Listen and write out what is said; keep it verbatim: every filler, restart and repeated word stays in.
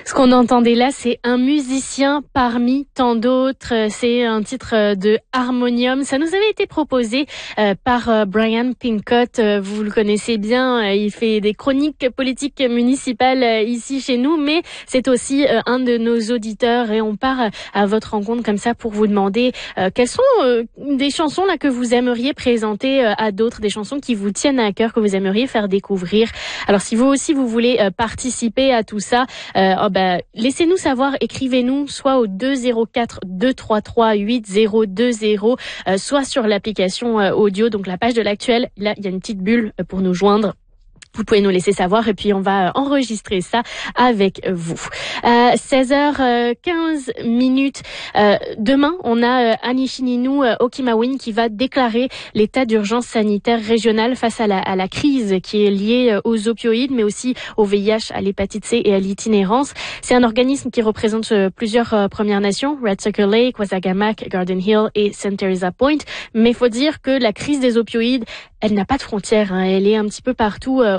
Ce qu'on entendait là, c'est un musicien parmi tant d'autres. C'est un titre de Harmonium. Ça nous avait été proposé euh, par euh, Brian Pincott. Euh, vous le connaissez bien. Euh, il fait des chroniques politiques municipales euh, ici chez nous, mais c'est aussi euh, un de nos auditeurs et on part à votre rencontre comme ça pour vous demander euh, quelles sont euh, des chansons là que vous aimeriez présenter euh, à d'autres, des chansons qui vous tiennent à cœur, que vous aimeriez faire découvrir. Alors si vous aussi vous voulez euh, participer à tout ça, euh, oh ben, laissez-nous savoir, écrivez-nous soit au deux zéro quatre deux trois trois huit zéro deux zéro, euh, soit sur l'application euh, audio, donc la page de l'actuel. Là, il y a une petite bulle euh, pour nous joindre. Vous pouvez nous laisser savoir et puis on va enregistrer ça avec vous. Euh, seize heures quinze minutes. Euh, demain, on a euh, Anishinaabe euh, Okimawin qui va déclarer l'état d'urgence sanitaire régionale face à la, à la crise qui est liée euh, aux opioïdes, mais aussi au V I H, à l'hépatite C et à l'itinérance. C'est un organisme qui représente euh, plusieurs euh, Premières Nations, Red Sucker Lake, Wasagamak, Garden Hill et Saint Teresa Point. Mais il faut dire que la crise des opioïdes, elle n'a pas de frontières, hein. Elle est un petit peu partout euh,